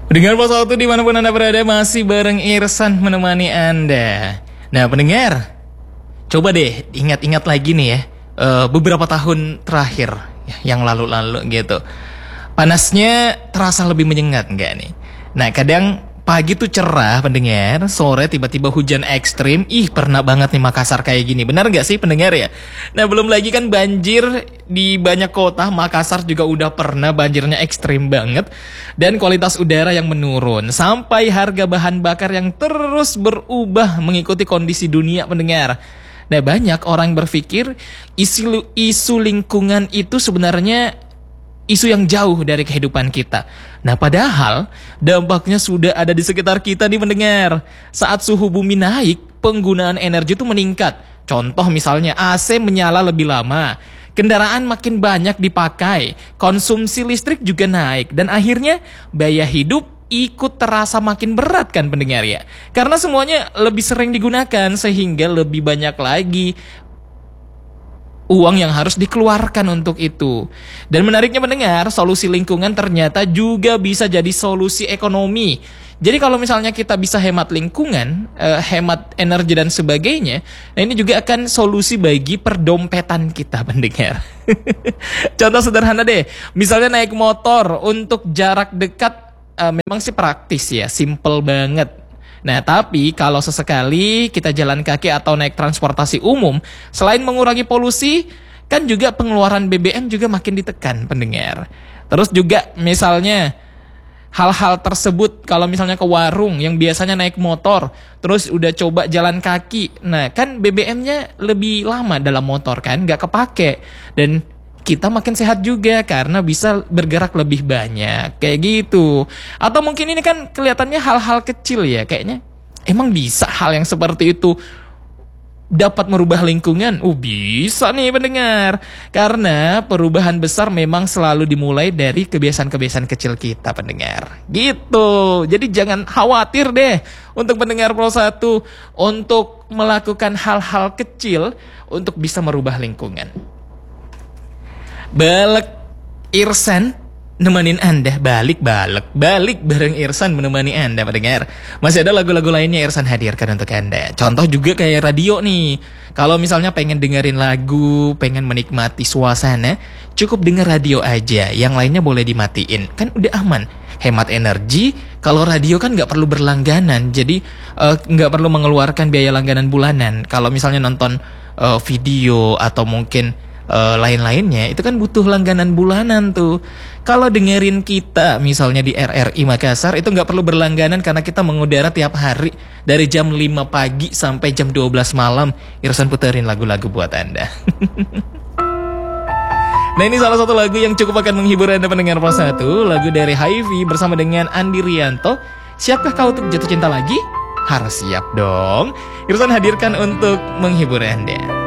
Pendengar Pos Waktu dimanapun Anda berada, masih bareng Irsan menemani Anda. Nah pendengar, coba deh ingat-ingat lagi nih ya, beberapa tahun terakhir yang lalu-lalu gitu. Panasnya terasa lebih menyengat nggak nih? Nah kadang pagi tuh cerah pendengar, sore tiba-tiba hujan ekstrim. Ih pernah banget nih Makassar kayak gini, benar nggak sih pendengar ya? Nah belum lagi kan banjir di banyak kota. Makassar juga udah pernah banjirnya ekstrim banget. Dan kualitas udara yang menurun, sampai harga bahan bakar yang terus berubah mengikuti kondisi dunia pendengar. Nah banyak orang berpikir isu lingkungan itu sebenarnya isu yang jauh dari kehidupan kita. Nah padahal dampaknya sudah ada di sekitar kita nih mendengar. Saat suhu bumi naik, penggunaan energi itu meningkat. Contoh misalnya AC menyala lebih lama, kendaraan makin banyak dipakai, konsumsi listrik juga naik, dan akhirnya biaya hidup ikut terasa makin berat kan pendengar ya. Karena semuanya lebih sering digunakan sehingga lebih banyak lagi uang yang harus dikeluarkan untuk itu. Dan menariknya mendengar, solusi lingkungan ternyata juga bisa jadi solusi ekonomi. Jadi kalau misalnya kita bisa hemat lingkungan, hemat energi dan sebagainya, nah ini juga akan solusi bagi perdompetan kita pendengar. Contoh sederhana deh, misalnya naik motor untuk jarak dekat, memang sih praktis ya, simple banget. Nah, tapi kalau sesekali kita jalan kaki atau naik transportasi umum, selain mengurangi polusi, kan juga pengeluaran BBM juga makin ditekan, pendengar. Terus juga misalnya hal-hal tersebut kalau misalnya ke warung yang biasanya naik motor, terus udah coba jalan kaki, nah kan BBM-nya lebih lama dalam motor kan, nggak kepake. Dan kita makin sehat juga karena bisa bergerak lebih banyak, kayak gitu. Atau mungkin ini kan kelihatannya hal-hal kecil ya, kayaknya emang bisa hal yang seperti itu dapat merubah lingkungan. Bisa nih pendengar, karena perubahan besar memang selalu dimulai dari kebiasaan-kebiasaan kecil kita pendengar, gitu. Jadi jangan khawatir deh untuk pendengar Pro 1 untuk melakukan hal-hal kecil untuk bisa merubah lingkungan. Balik Irsan nemenin Anda, balik bareng Irsan menemani Anda pendengar. Masih ada lagu-lagu lainnya Irsan hadirkan untuk Anda. Contoh juga kayak radio nih. Kalau misalnya pengen dengerin lagu, pengen menikmati suasana, cukup denger radio aja. Yang lainnya boleh dimatiin, kan udah aman. Hemat energi. Kalau radio kan nggak perlu berlangganan, jadi nggak perlu mengeluarkan biaya langganan bulanan. Kalau misalnya nonton video atau mungkin lain-lainnya itu kan butuh langganan bulanan tuh. Kalau dengerin kita misalnya di RRI Makassar itu nggak perlu berlangganan karena kita mengudara tiap hari dari jam 5 pagi sampai jam 12 malam. Irsan puterin lagu-lagu buat Anda. Nah ini salah satu lagu yang cukup akan menghibur Anda pendengar Pro 1, lagu dari Hy-Vee bersama dengan Andi Rianto. Siapkah kau untuk jatuh cinta lagi? Harus siap dong. Irsan hadirkan untuk menghibur Anda.